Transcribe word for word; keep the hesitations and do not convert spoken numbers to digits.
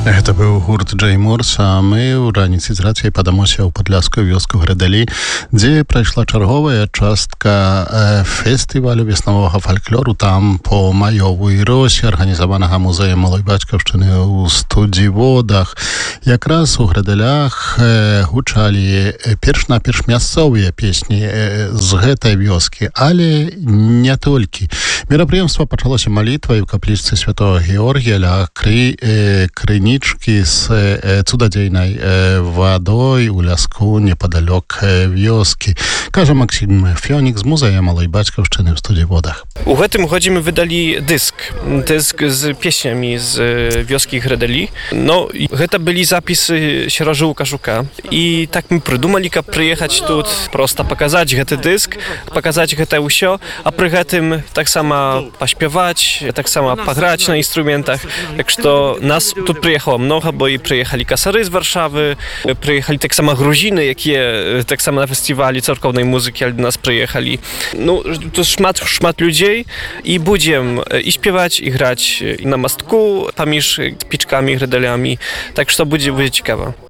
Гэта быў гурт Джэй Морс, а мы ў раніцы з рацыяй падамося ў падляскую вёску Грыдалі, дзе прайшла чарговая частка фестывалю веснавога фальклору. Там по маёву і росе арганізаванага музеем малой бацькаўшчыны ў студзіводах. Якраз у Грыдалях гучалі перш-наперш мясцовыя песні з гэтай вёскі, але не толькі. Мерапрыемства пачалося малітвай у каплічцы святого Георгія ля кры, крыні з цудадзейнай вадой у ляску непадалёк вёскі. Кажа Максим Фёнік з музея малой бацькаўшчыны ў студзіводах. У гэтым годзе мы выдалі дыск. Дыск з песнямі з вёскі Грыдалі. No, гэта былі запісы Серажы Лукашука. І так мы прыдумалі, каб прыехаць тут, проста паказаць гэты дыск, паказаць гэта ўсё, а пры гэтым таксама паспяваць, таксама паграць на інструментах. Так што нас тут прыехала много, bo i przyjechali kasary z Warszawy, przyjechali tak samo Gruziny, jakie tak samo na festiwali cerkownej muzyki, ale do nas przyjechali. No, to szmat, szmat ludzi i będziemy i śpiewać, i grać i na mastku, pamięć piczkami, gredeliami, tak że to będzie, będzie ciekawe.